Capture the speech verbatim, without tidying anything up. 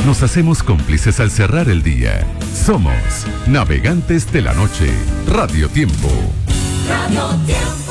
Nos hacemos cómplices al cerrar el día. Somos Navegantes de la Noche. Radio Tiempo. Radio Tiempo.